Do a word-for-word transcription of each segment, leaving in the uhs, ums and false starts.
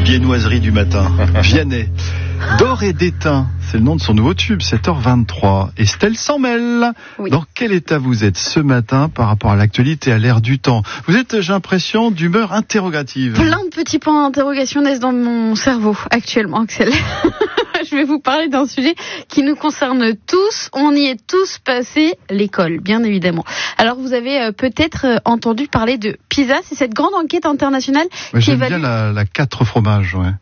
viennoiserie du matin. Vianney. D'or et d'étain, c'est le nom de son nouveau tube, sept heures vingt-trois. Estelle s'en mêle. Oui. Dans quel état vous êtes ce matin par rapport à l'actualité, à l'ère du temps? Vous êtes, j'ai l'impression, d'humeur interrogative. Plein de petits points d'interrogation naissent dans mon cerveau actuellement, Axel. Je vais vous parler d'un sujet qui nous concerne tous. On y est tous passés, l'école, bien évidemment. Alors, vous avez euh, peut-être euh, entendu parler de PISA. C'est cette grande enquête internationale ouais, qui évalue... évalue... bien la, la quatre fromages, ouais.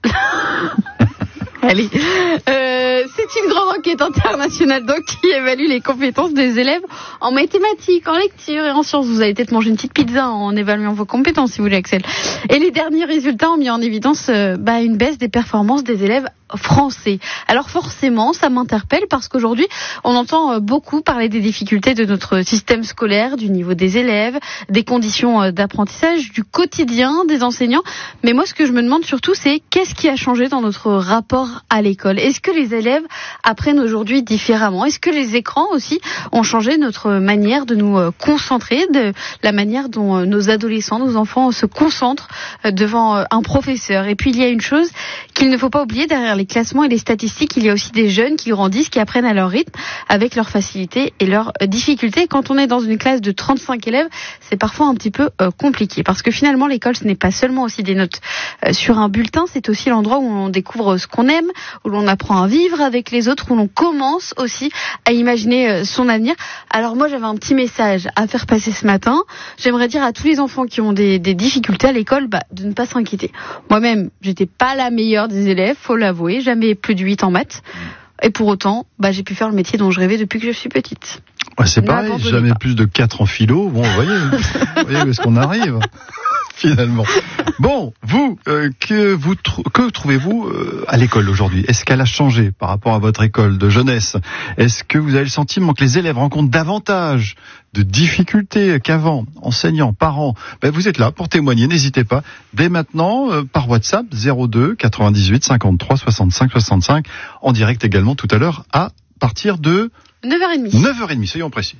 Allez, euh, c'est une grande enquête internationale donc qui évalue les compétences des élèves en mathématiques, en lecture et en sciences. Vous allez peut-être manger une petite pizza en évaluant vos compétences si vous voulez, Axel. Et les derniers résultats ont mis en évidence euh, bah, une baisse des performances des élèves français. Alors forcément, ça m'interpelle parce qu'aujourd'hui, on entend beaucoup parler des difficultés de notre système scolaire, du niveau des élèves, des conditions d'apprentissage, du quotidien des enseignants. Mais moi, ce que je me demande surtout, c'est qu'est-ce qui a changé dans notre rapport à l'école? Est-ce que les élèves apprennent aujourd'hui différemment? Est-ce que les écrans aussi ont changé notre manière de nous concentrer, de la manière dont nos adolescents, nos enfants se concentrent devant un professeur? Et puis, il y a une chose qu'il ne faut pas oublier derrière les classements et les statistiques, il y a aussi des jeunes qui grandissent, qui apprennent à leur rythme, avec leurs facilités et leurs difficultés. Quand on est dans une classe de trente-cinq élèves, c'est parfois un petit peu euh, compliqué, parce que finalement l'école, ce n'est pas seulement aussi des notes euh, sur un bulletin, c'est aussi l'endroit où on découvre ce qu'on aime, où l'on apprend à vivre avec les autres, où l'on commence aussi à imaginer euh, son avenir. Alors moi, j'avais un petit message à faire passer ce matin. J'aimerais dire à tous les enfants qui ont des, des difficultés à l'école, bah, de ne pas s'inquiéter. Moi-même, j'étais pas la meilleure des élèves, faut l'avouer. Jamais plus de huit en maths. Et pour autant, bah, j'ai pu faire le métier dont je rêvais depuis que je suis petite. Ouais, c'est pareil, jamais pas. Plus de quatre en philo. Bon, vous voyez, vous voyez où est-ce qu'on arrive, finalement. Bon, vous, euh, que, vous tr- que trouvez-vous euh, à l'école aujourd'hui? Est-ce qu'elle a changé par rapport à votre école de jeunesse? Est-ce que vous avez le sentiment que les élèves rencontrent davantage de difficultés qu'avant? Enseignants, parents, ben vous êtes là pour témoigner, n'hésitez pas. Dès maintenant, euh, par WhatsApp, zéro deux quatre-vingt-dix-huit cinquante-trois soixante-cinq soixante-cinq, en direct également tout à l'heure à partir de neuf heures trente. neuf heures trente, soyons précis.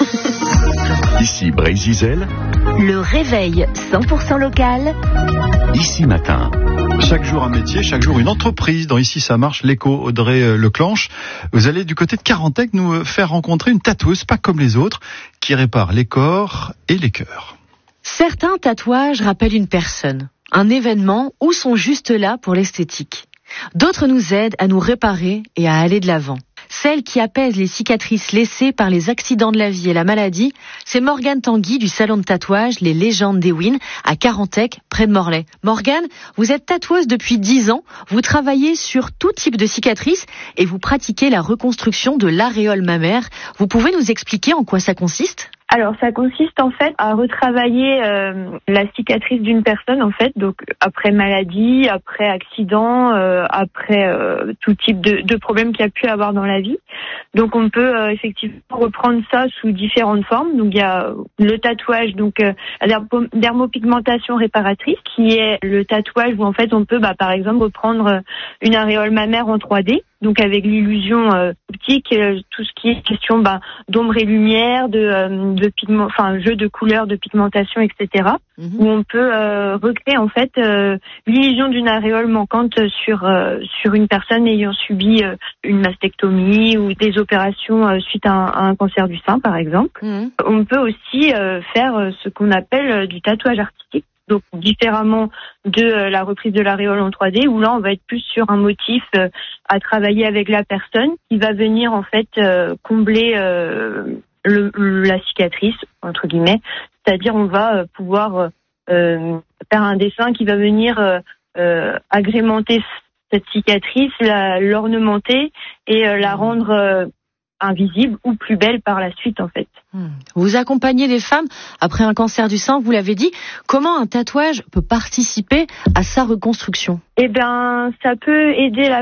Ici Brésil. Le réveil cent pour cent local. Ici matin. Chaque jour un métier, chaque jour une entreprise. Dans Ici ça marche, l'écho Audrey Leclanche. Vous allez du côté de Carantec nous faire rencontrer une tatoueuse pas comme les autres qui répare les corps et les cœurs. Certains tatouages rappellent une personne, un événement ou sont juste là pour l'esthétique. D'autres nous aident à nous réparer et à aller de l'avant. Celle qui apaise les cicatrices laissées par les accidents de la vie et la maladie, c'est Morgane Tanguy du salon de tatouage Les Légendes d'Ewin à Carantec, près de Morlaix. Morgane, vous êtes tatoueuse depuis dix ans, vous travaillez sur tout type de cicatrices et vous pratiquez la reconstruction de l'aréole mammaire. Vous pouvez nous expliquer en quoi ça consiste ? Alors, ça consiste en fait à retravailler euh, la cicatrice d'une personne, en fait, donc après maladie, après accident, euh, après euh, tout type de, de problème qu'il y a pu avoir dans la vie. Donc, on peut euh, effectivement reprendre ça sous différentes formes. Donc, il y a le tatouage, donc euh, la dermopigmentation réparatrice, qui est le tatouage où en fait on peut, bah, par exemple, reprendre une aréole mammaire en trois D. Donc avec l'illusion euh, optique, euh, tout ce qui est question bah, d'ombre et lumière, de, euh, de pigment, enfin jeu de couleurs, de pigmentation, et cetera. Mm-hmm. Où on peut euh, recréer en fait euh, l'illusion d'une aréole manquante sur euh, sur une personne ayant subi euh, une mastectomie ou des opérations euh, suite à un, à un cancer du sein, par exemple. Mm-hmm. On peut aussi euh, faire euh, ce qu'on appelle euh, du tatouage artistique. Donc différemment de euh, la reprise de l'aréole en trois D, où là on va être plus sur un motif euh, à travailler avec la personne qui va venir en fait euh, combler euh, le, la cicatrice entre guillemets, c'est-à-dire on va euh, pouvoir euh, faire un dessin qui va venir euh, euh, agrémenter cette cicatrice, la, l'ornementer et euh, la rendre euh, invisible ou plus belle par la suite en fait. Vous accompagnez les femmes après un cancer du sein, vous l'avez dit. Comment un tatouage peut participer à sa reconstruction ? Eh bien, ça peut aider la